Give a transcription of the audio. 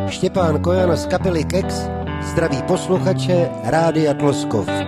Štěpán Kojan z kapely Kex zdraví posluchače Rádia Tloskov.